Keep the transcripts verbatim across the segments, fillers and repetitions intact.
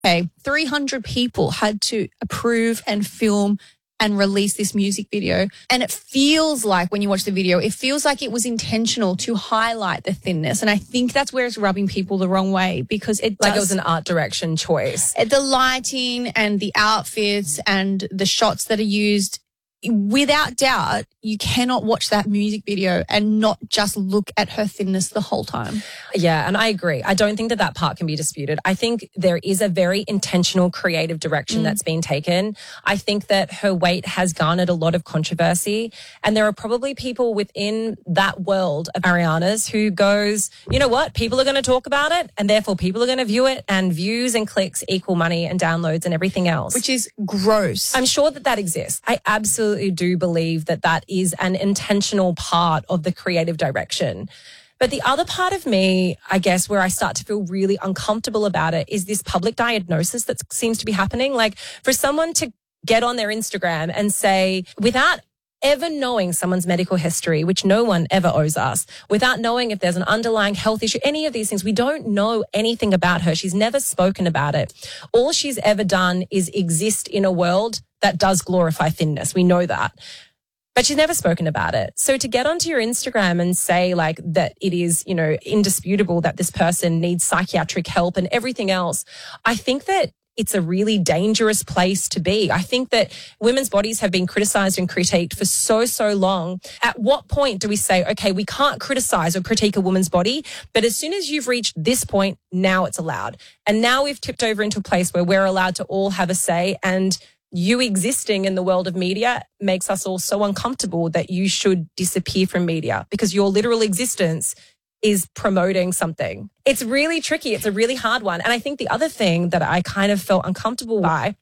Okay, three hundred people had to approve and film and release this music video. And it feels like, when you watch the video, it feels like it was intentional to highlight the thinness. And I think that's where it's rubbing people the wrong way, because it Like does, it was an art direction choice. the lighting and the outfits and the shots that are used, without doubt, you cannot watch that music video and not just look at her thinness the whole time. Yeah, and I agree. I don't think that that part can be disputed. I think there is a very intentional creative direction mm. that's been taken. I think that her weight has garnered a lot of controversy, and there are probably people within that world of Ariana's who goes, you know what, people are going to talk about it, and therefore people are going to view it, and views and clicks equal money and downloads and everything else. Which is gross. I'm sure that that exists. I absolutely do believe that that is an intentional part of the creative direction. But the other part of me, I guess, where I start to feel really uncomfortable about it is this public diagnosis that seems to be happening. Like, for someone to get on their Instagram and say, without ever knowing someone's medical history, which no one ever owes us, without knowing if there's an underlying health issue, any of these things, we don't know anything about her. She's never spoken about it. All she's ever done is exist in a world that does glorify thinness. We know that. But she's never spoken about it. So to get onto your Instagram and say like that it is, you know, indisputable that this person needs psychiatric help and everything else, I think that it's a really dangerous place to be. I think that women's bodies have been criticized and critiqued for so, so long. At what point do we say, okay, we can't criticize or critique a woman's body, but as soon as you've reached this point, now it's allowed. And now we've tipped over into a place where we're allowed to all have a say, and you existing in the world of media makes us all so uncomfortable that you should disappear from media because your literal existence is promoting something. It's really tricky. It's a really hard one. And I think the other thing that I kind of felt uncomfortable by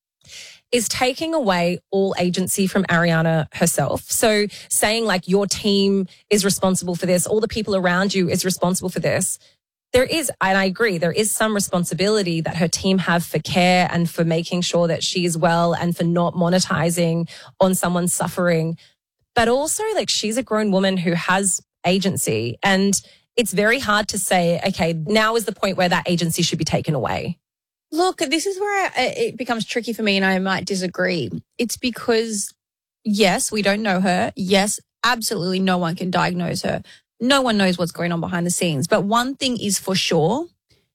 is taking away all agency from Ariana herself. So saying like your team is responsible for this, all the people around you is responsible for this. There is, and I agree, there is some responsibility that her team have for care and for making sure that she is well and for not monetizing on someone's suffering. But also, like, she's a grown woman who has agency, and it's very hard to say, okay, now is the point where that agency should be taken away. Look, this is where I, it becomes tricky for me, and I might disagree. It's because, yes, we don't know her. Yes, absolutely no one can diagnose her. No one knows what's going on behind the scenes. But one thing is for sure,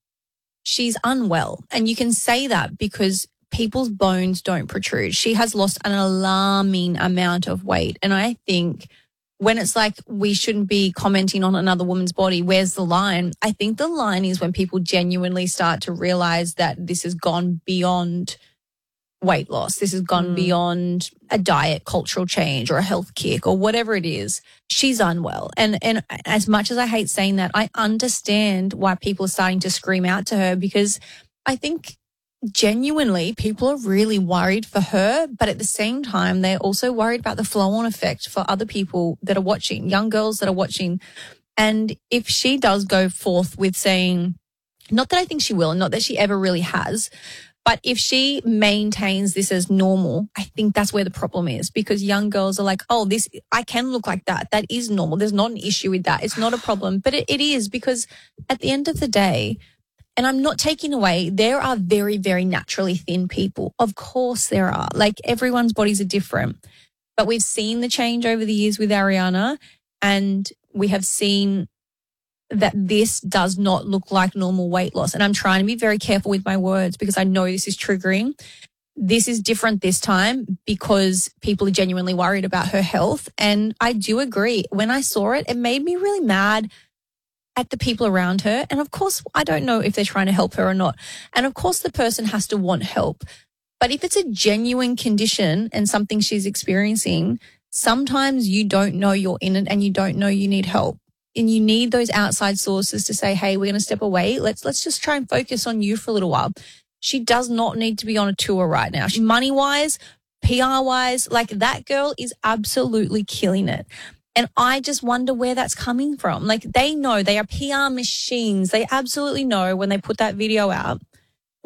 she's unwell. And you can say that because people's bones don't protrude. She has lost an alarming amount of weight. And I think when it's like we shouldn't be commenting on another woman's body, where's the line? I think the line is when people genuinely start to realize that this has gone beyond weight loss. This has gone mm. beyond a diet cultural change or a health kick or whatever it is. She's unwell. And and as much as I hate saying that, I understand why people are starting to scream out to her, because I think genuinely people are really worried for her, but at the same time, they're also worried about the flow-on effect for other people that are watching, young girls that are watching. And if she does go forth with saying, not that I think she will, and not that she ever really has, but if she maintains this as normal, I think that's where the problem is, because young girls are like, oh, this, I can look like that. That is normal. There's not an issue with that. It's not a problem. But it, it is, because at the end of the day, and I'm not taking away, there are very, very naturally thin people. Of course there are. Like, everyone's bodies are different. But we've seen the change over the years with Ariana, and we have seen that this does not look like normal weight loss. And I'm trying to be very careful with my words because I know this is triggering. This is different this time because people are genuinely worried about her health. And I do agree. When I saw it, it made me really mad at the people around her. And of course, I don't know if they're trying to help her or not. And of course, the person has to want help. But if it's a genuine condition and something she's experiencing, sometimes you don't know you're in it and you don't know you need help. And you need those outside sources to say, hey, we're going to step away. Let's let's just try and focus on you for a little while. She does not need to be on a tour right now. She, money-wise, P R-wise, like, that girl is absolutely killing it. And I just wonder where that's coming from. Like, they know, they are P R machines. They absolutely know when they put that video out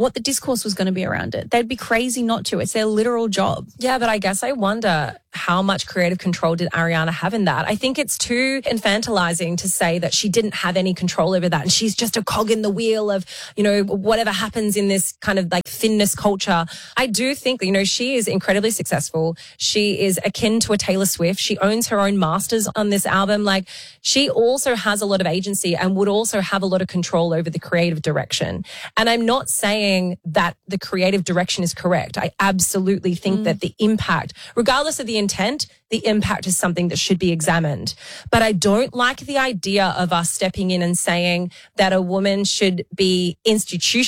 what the discourse was going to be around it. They'd be crazy not to. It's their literal job. Yeah, but I guess I wonder how much creative control did Ariana have in that? I think it's too infantilizing to say that she didn't have any control over that and she's just a cog in the wheel of, you know, whatever happens in this kind of like thinness culture. I do think, you know, she is incredibly successful. She is akin to a Taylor Swift. She owns her own masters on this album. Like, she also has a lot of agency and would also have a lot of control over the creative direction. And I'm not saying that the creative direction is correct. I absolutely think mm. that the impact, regardless of the intent, the impact is something that should be examined. But I don't like the idea of us stepping in and saying that a woman should be institutionalized